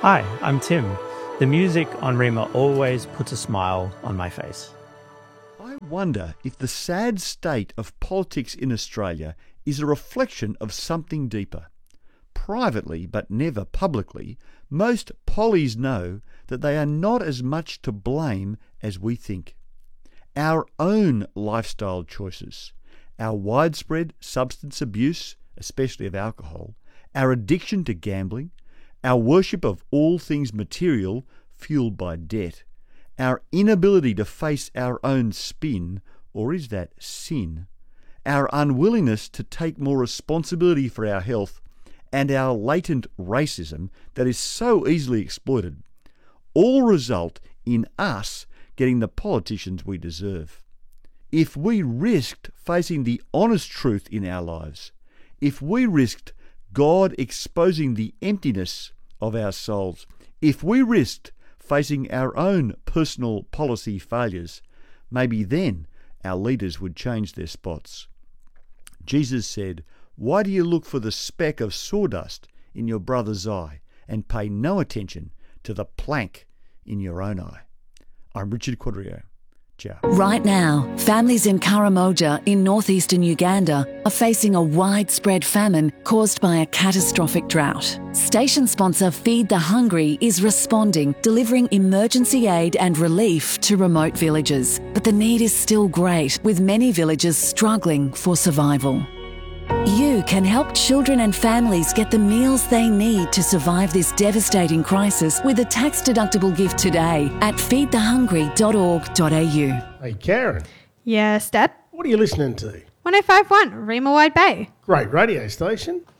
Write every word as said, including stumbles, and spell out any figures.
Hi, I'm Tim. The music on Rima always puts a smile on my face. I wonder if the sad state of politics in Australia is a reflection of something deeper. Privately, but never publicly, most pollies know that they are not as much to blame as we think. Our own lifestyle choices, our widespread substance abuse, especially of alcohol, our addiction to gambling, our worship of all things material fueled by debt, our inability to face our own spin, or is that sin, our unwillingness to take more responsibility for our health, and our latent racism that is so easily exploited, all result in us getting the politicians we deserve. If we risked facing the honest truth in our lives, if we risked God exposing the emptiness of our souls, if we risked facing our own personal policy failures, maybe then our leaders would change their spots. Jesus said, "Why do you look for the speck of sawdust in your brother's eye and pay no attention to the plank in your own eye?" I'm Richard Quadrio. Ciao. Right now, families in Karamoja in northeastern Uganda are facing a widespread famine caused by a catastrophic drought. Station sponsor Feed the Hungry is responding, delivering emergency aid and relief to remote villages. But the need is still great, with many villages struggling for survival. You can help children and families get the meals they need to survive this devastating crisis with a tax-deductible gift today at feed the hungry dot org dot a u. Hey, Karen. Yes, Dad? What are you listening to? one oh five point one, Rima Wide Bay. Great radio station.